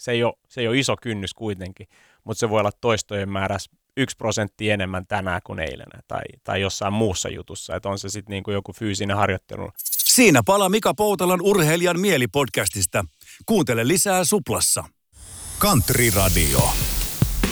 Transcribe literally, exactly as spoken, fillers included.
Se ei ole, se ei ole iso kynnys kuitenkin, mutta se voi olla toistojen määrässä yksi prosentti enemmän tänään kuin eilen tai, tai jossain muussa jutussa. Että on se sitten niin kuin joku fyysinen harjoittelu. Siinä pala Mika Poutalan Urheilijan mieli podcastista. Kuuntele lisää Suplassa. Country Radio.